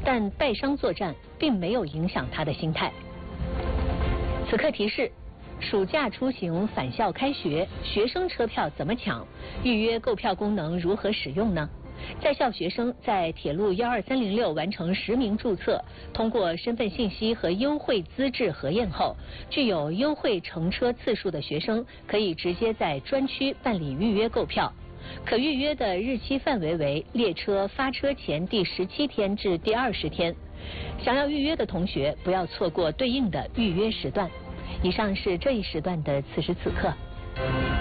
但败商作战并没有影响他的心态。此刻提示：暑假出行、返校开学，学生车票怎么抢？预约购票功能如何使用呢？在校学生在铁路12306完成实名注册，通过身份信息和优惠资质核验后，具有优惠乘车次数的学生可以直接在专区办理预约购票。可预约的日期范围为列车发车前第17天至第20天。想要预约的同学不要错过对应的预约时段。以上是这一时段的此时此刻。